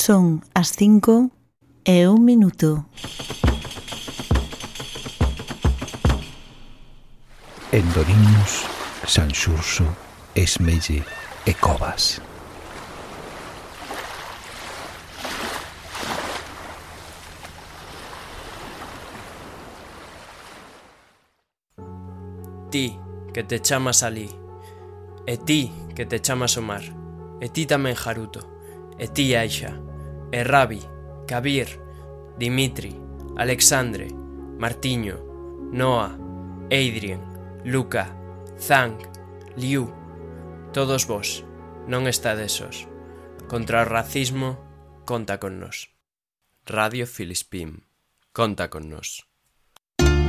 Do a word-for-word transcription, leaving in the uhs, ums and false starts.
Son as cinco e un minuto. Endoriños, Sanxurso, Esmelle e Covas. Ti, que te chamas alí, e ti, que te chamas Omar, e ti tamén Haruto, e ti Aisha, e Rabi, Kabir, Dimitri, Alexandre, Martiño, Noah, Adrien, Luca, Zhang, Liu, todos vos, non estades sós. Contra o racismo, conta con nós. Radio Filispín, conta con nós.